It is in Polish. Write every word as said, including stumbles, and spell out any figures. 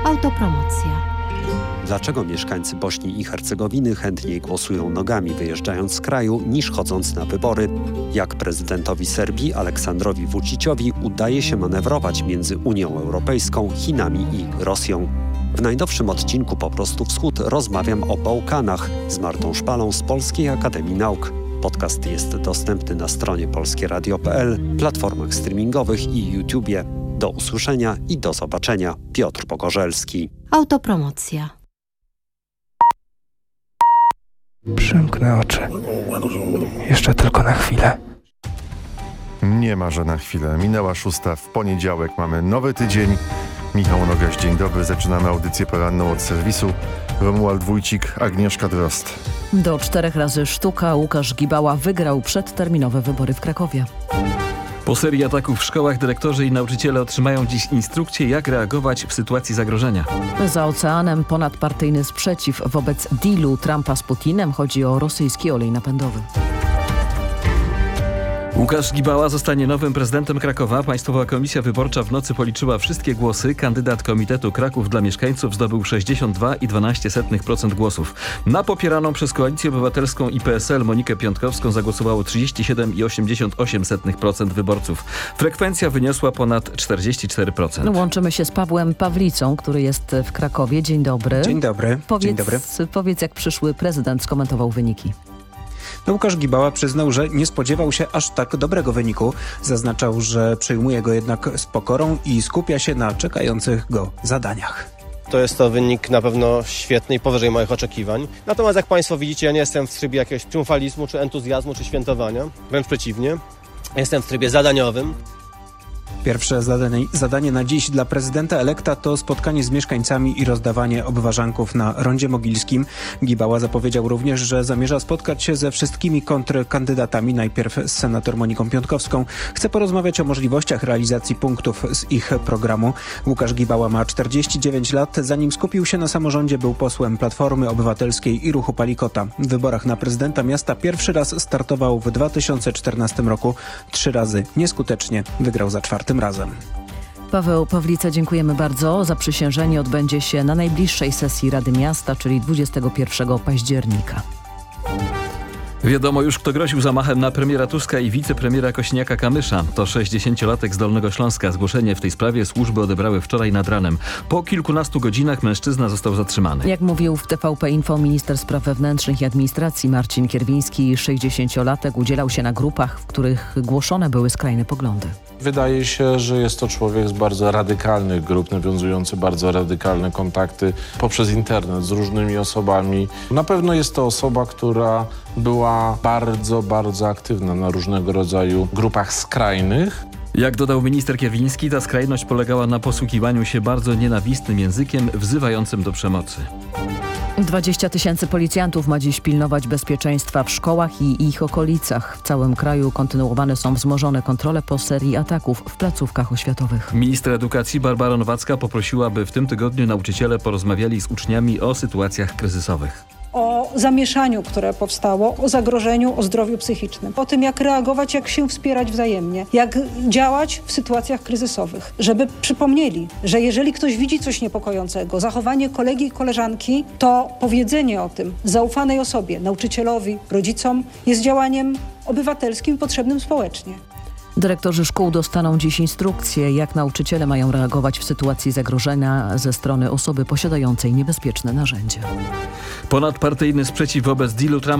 Autopromocja. Dlaczego mieszkańcy Bośni i Hercegowiny chętniej głosują nogami wyjeżdżając z kraju niż chodząc na wybory? Jak prezydentowi Serbii Aleksandrowi Vučićowi udaje się manewrować między Unią Europejską, Chinami i Rosją? W najnowszym odcinku Po prostu Wschód rozmawiam o Bałkanach z Martą Szpalą z Polskiej Akademii Nauk. Podcast jest dostępny na stronie polskie radio kropka p l, platformach streamingowych i YouTubie. Do usłyszenia i do zobaczenia. Piotr Pogorzelski. Autopromocja. Przymknę oczy. Jeszcze tylko na chwilę. Nie ma, że na chwilę. Minęła szósta w poniedziałek. Mamy nowy tydzień. Michał Nogaś, dzień dobry. Zaczynamy audycję poranną od serwisu. Romuald Wójcik, Agnieszka Drozd. Do czterech razy sztuka Łukasz Gibała wygrał przedterminowe wybory w Krakowie. Po serii ataków w szkołach dyrektorzy i nauczyciele otrzymają dziś instrukcje, jak reagować w sytuacji zagrożenia. Za oceanem ponadpartyjny sprzeciw wobec dealu Trumpa z Putinem. Chodzi o rosyjski olej napędowy. Łukasz Gibała zostanie nowym prezydentem Krakowa. Państwowa Komisja Wyborcza w nocy policzyła wszystkie głosy. Kandydat Komitetu Kraków dla Mieszkańców zdobył sześćdziesiąt dwa i dwanaście procent głosów. Na popieraną przez Koalicję Obywatelską i P S L Monikę Piątkowską zagłosowało trzydzieści siedem i osiemdziesiąt osiem procent wyborców. Frekwencja wyniosła ponad czterdzieści cztery procent. Łączymy się z Pawłem Pawlicą, który jest w Krakowie. Dzień dobry. Dzień dobry. Powiedz, Dzień dobry. Powiedz, jak przyszły prezydent skomentował wyniki. No, Łukasz Gibała przyznał, że nie spodziewał się aż tak dobrego wyniku. Zaznaczał, że przyjmuje go jednak z pokorą i skupia się na czekających go zadaniach. To jest to wynik na pewno świetny i powyżej moich oczekiwań. Natomiast jak Państwo widzicie, ja nie jestem w trybie jakiegoś triumfalizmu, czy entuzjazmu, czy świętowania. Wręcz przeciwnie. Jestem w trybie zadaniowym. Pierwsze zadanie, zadanie na dziś dla prezydenta elekta to spotkanie z mieszkańcami i rozdawanie obwarzanków na Rondzie Mogilskim. Gibała zapowiedział również, że zamierza spotkać się ze wszystkimi kontrkandydatami, najpierw z senator Moniką Piątkowską. Chce porozmawiać o możliwościach realizacji punktów z ich programu. Łukasz Gibała ma czterdzieści dziewięć lat. Zanim skupił się na samorządzie, był posłem Platformy Obywatelskiej i Ruchu Palikota. W wyborach na prezydenta miasta pierwszy raz startował w dwa tysiące czternastym roku. Trzy razy nieskutecznie wygrał za czwartym razem. Paweł Pawlica, dziękujemy bardzo. Zaprzysiężenie odbędzie się na najbliższej sesji Rady Miasta, czyli dwudziestego pierwszego października. Wiadomo już, kto groził zamachem na premiera Tuska i wicepremiera Kośniaka-Kamysza. To sześćdziesięciolatek z Dolnego Śląska. Zgłoszenie w tej sprawie służby odebrały wczoraj nad ranem. Po kilkunastu godzinach mężczyzna został zatrzymany. Jak mówił w T V P Info minister spraw wewnętrznych i administracji Marcin Kierwiński, sześćdziesięciolatek udzielał się na grupach, w których głoszone były skrajne poglądy. Wydaje się, że jest to człowiek z bardzo radykalnych grup, nawiązujący bardzo radykalne kontakty poprzez internet z różnymi osobami. Na pewno jest to osoba, która była bardzo, bardzo aktywna na różnego rodzaju grupach skrajnych. Jak dodał minister Kierwiński, ta skrajność polegała na posługiwaniu się bardzo nienawistnym językiem wzywającym do przemocy. dwadzieścia tysięcy policjantów ma dziś pilnować bezpieczeństwa w szkołach i ich okolicach. W całym kraju kontynuowane są wzmożone kontrole po serii ataków w placówkach oświatowych. Minister edukacji Barbara Nowacka poprosiła, by w tym tygodniu nauczyciele porozmawiali z uczniami o sytuacjach kryzysowych. O zamieszaniu, które powstało, o zagrożeniu, o zdrowiu psychicznym, o tym, jak reagować, jak się wspierać wzajemnie, jak działać w sytuacjach kryzysowych, żeby przypomnieli, że jeżeli ktoś widzi coś niepokojącego, zachowanie kolegi i koleżanki, to powiedzenie o tym zaufanej osobie, nauczycielowi, rodzicom jest działaniem obywatelskim, potrzebnym społecznie. Dyrektorzy szkół dostaną dziś instrukcje, jak nauczyciele mają reagować w sytuacji zagrożenia ze strony osoby posiadającej niebezpieczne narzędzie. Ponadpartyjny sprzeciw wobec dealu Trumpa